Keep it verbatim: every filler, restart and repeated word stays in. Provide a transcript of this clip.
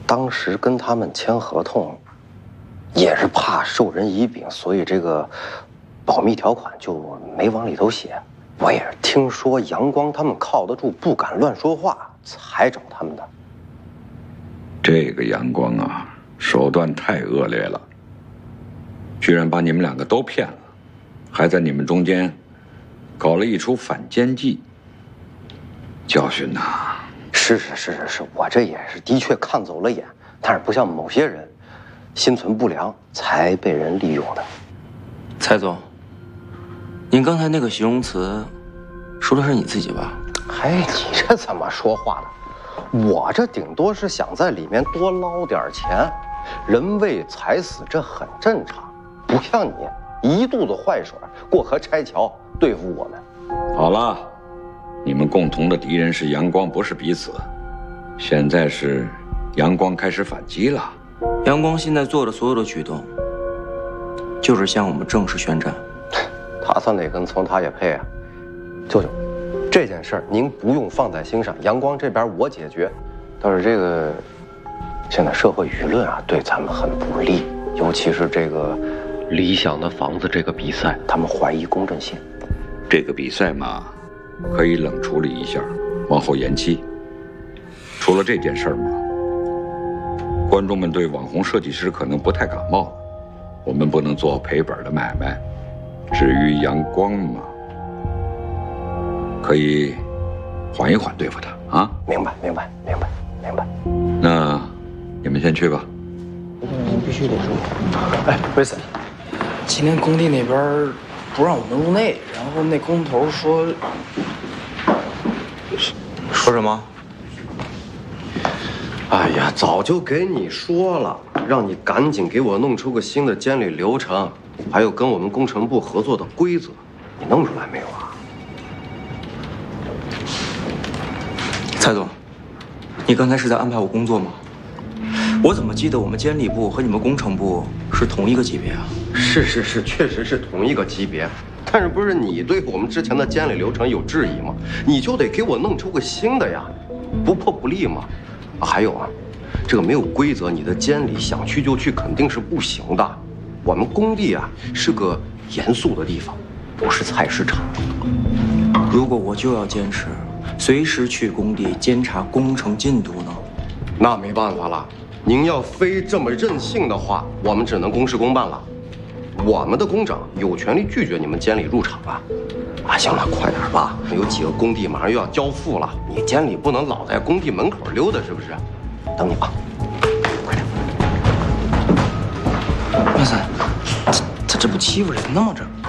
当时跟他们签合同，也是怕授人以柄，所以这个保密条款就没往里头写。我也是听说阳光他们靠得住，不敢乱说话，才找他们的。 这个阳光啊，手段太恶劣了，居然把你们两个都骗了，还在你们中间搞了一出反间计。教训呐！ 是是是是是，我这也是的确看走了眼，但是不像某些人，心存不良才被人利用的。 蔡总，您刚才那个形容词，说的是你自己吧？ 哎，你这怎么说话的？我这顶多是想在里面多捞点钱，人为财死，这很正常。不像你一肚子坏水，过河拆桥对付我们。 好了，你们共同的敌人是阳光，不是彼此。现在是阳光开始反击了。 阳光现在做的所有的举动，就是向我们正式宣战。 他算哪根葱，他也配啊！舅舅，这件事儿您不用放在心上，阳光这边我解决。倒是这个，现在社会舆论啊，对咱们很不利，尤其是这个理想的房子这个比赛，他们怀疑公正性。 这个比赛嘛，可以冷处理一下，往后延期。除了这件事儿嘛，观众们对网红设计师可能不太感冒，我们不能做赔本的买卖。至于阳光嘛，可以缓一缓对付他啊。 明白，明白，明白，明白。 那你们先去吧。 您必须得说。 哎，威森，今天工地那边不让我们入内，然后那工头说， 说什么？ 哎呀，早就给你说了，让你赶紧给我弄出个新的监理流程，还有跟我们工程部合作的规则，你弄出来没有啊？ 蔡总，你刚才是在安排我工作吗？我怎么记得我们监理部和你们工程部是同一个级别啊？ 是是是，确实是同一个级别，但是不是你对我们之前的监理流程有质疑吗？你就得给我弄出个新的呀，不破不立嘛。啊，还有啊，这个没有规则，你的监理想去就去肯定是不行的。我们工地啊是个严肃的地方，不是菜市场。 如果我就要坚持随时去工地监察工程进度呢？ 那没办法了。您要非这么任性的话，我们只能公事公办了。我们的工长有权利拒绝你们监理入场啊！啊，行了，快点吧，有几个工地马上又要交付了，你监理不能老在工地门口溜达，是不是？等你吧，快点。 威森，他他这不欺负人呢吗？这。